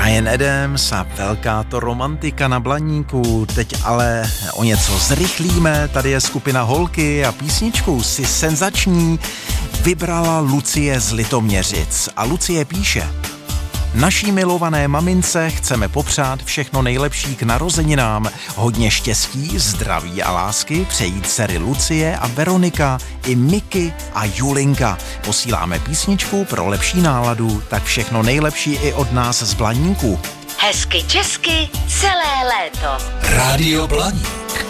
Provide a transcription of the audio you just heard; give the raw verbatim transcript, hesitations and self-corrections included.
Bryan Adams a velká to romantika na Blaníku. Teď ale o něco zrychlíme. Tady je skupina Holky a písničku si senzační vybrala Lucie z Litoměřic. A Lucie píše: Naší milované mamince chceme popřát všechno nejlepší k narozeninám. Hodně štěstí, zdraví a lásky přejí dcery Lucie a Veronika, i Miky a Julinka. Posíláme písničku pro lepší náladu, tak všechno nejlepší i od nás z Blaníku. Hezky česky celé léto. Rádio Blaník.